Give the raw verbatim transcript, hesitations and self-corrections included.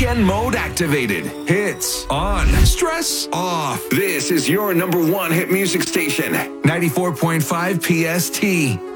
weekend mode activated. Hits on, stress off. This is your number one hit music station, ninety-four point five P S T.